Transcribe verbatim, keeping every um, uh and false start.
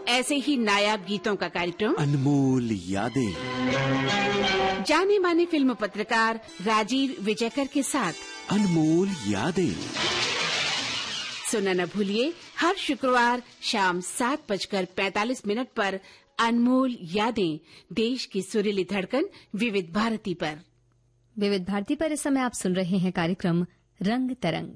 ऐसे ही नायाब गीतों का कार्यक्रम अनमोल यादें, जाने माने फिल्म पत्रकार राजीव विजयकर के साथ अनमोल यादें सुनना न भूलिए हर शुक्रवार शाम सात बजकर पैंतालीस मिनट पर अनमोल यादें, देश की सुरीली धड़कन विविध भारती पर। विविध भारती पर इस समय आप सुन रहे हैं कार्यक्रम रंग तरंग।